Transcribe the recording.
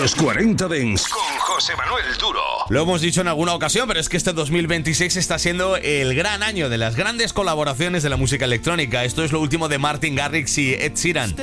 Los 40 Dents con José Manuel Duro. Lo hemos dicho en alguna ocasión, pero es que este 2026 está siendo el gran año de las grandes colaboraciones de la música electrónica. Esto es lo último de Martin Garrix y Ed Sheeran.